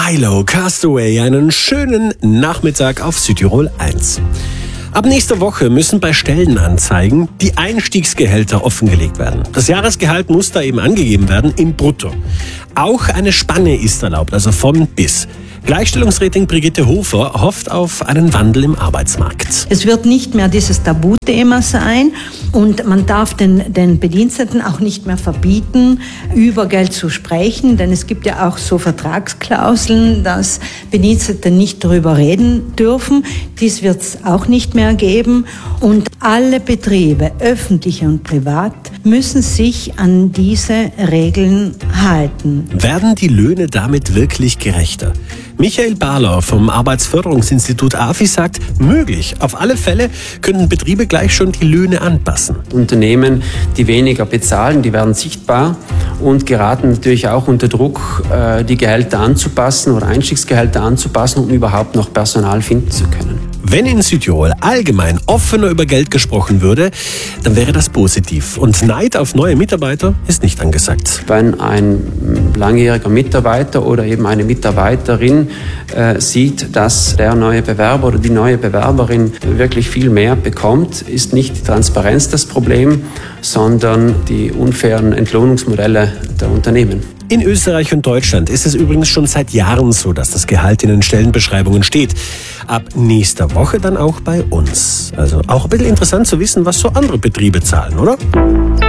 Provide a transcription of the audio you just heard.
Milo, Castaway, einen schönen Nachmittag auf Südtirol 1. Ab nächster Woche müssen bei Stellenanzeigen die Einstiegsgehälter offengelegt werden. Das Jahresgehalt muss da eben angegeben werden im Brutto. Auch eine Spanne ist erlaubt, also von bis. Gleichstellungsrätin Brigitte Hofer hofft auf einen Wandel im Arbeitsmarkt. Es wird nicht mehr dieses Tabuthema sein und man darf den Bediensteten auch nicht mehr verbieten, über Geld zu sprechen, denn es gibt ja auch so Vertragsklauseln, dass Bedienstete nicht darüber reden dürfen. Dies wird es auch nicht mehr geben und alle Betriebe, öffentliche und privat, müssen sich an diese Regeln halten. Werden die Löhne damit wirklich gerechter? Michael Bahler vom Arbeitsförderungsinstitut AFI sagt, möglich. Auf alle Fälle können Betriebe gleich schon die Löhne anpassen. Unternehmen, die weniger bezahlen, die werden sichtbar und geraten natürlich auch unter Druck, die Gehälter anzupassen oder Einstiegsgehälter anzupassen, um überhaupt noch Personal finden zu können. Wenn in Südtirol allgemein offener über Geld gesprochen würde, dann wäre das positiv. Und Neid auf neue Mitarbeiter ist nicht angesagt. Wenn ein langjähriger Mitarbeiter oder eben eine Mitarbeiterin sieht, dass der neue Bewerber oder die neue Bewerberin wirklich viel mehr bekommt, ist nicht die Transparenz das Problem, sondern die unfairen Entlohnungsmodelle der Unternehmen. In Österreich und Deutschland ist es übrigens schon seit Jahren so, dass das Gehalt in den Stellenbeschreibungen steht. Ab nächster Woche dann auch bei uns. Also auch ein bisschen interessant zu wissen, was so andere Betriebe zahlen, oder?